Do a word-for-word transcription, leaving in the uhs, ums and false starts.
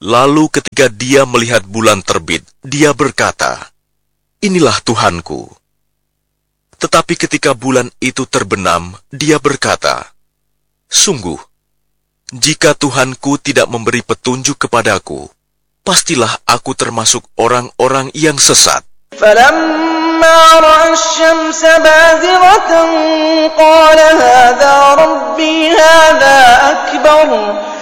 Lalu ketika dia melihat bulan terbit, dia berkata, "Inilah Tuhanku." Tetapi ketika bulan itu terbenam, dia berkata, "Sungguh, jika Tuhanku tidak memberi petunjuk kepadaku, pastilah aku termasuk orang-orang yang sesat." فَلَمَّا رَأَى الشَّمْسَ بَازِغَةً قَالَ هَذَا رَبِّي هَذَا أَكْبَرُ